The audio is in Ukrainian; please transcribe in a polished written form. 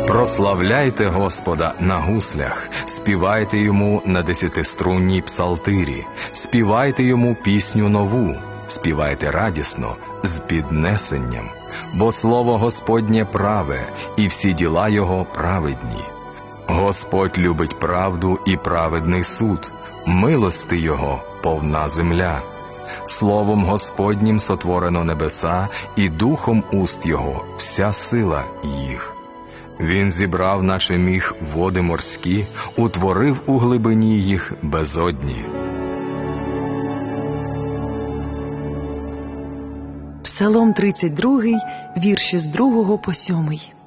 Прославляйте Господа на гуслях, співайте Йому на десятиструнній псалтирі, співайте Йому пісню нову, співайте радісно, з піднесенням, бо слово Господнє праве, і всі діла Його праведні. Господь любить правду і праведний суд, милости Його повна земля. Словом Господнім сотворено небеса, і духом уст Його вся сила їх. Він зібрав, наче міх, води морські, утворив у глибині їх безодні. Псалом 32, вірші з 2 по 7.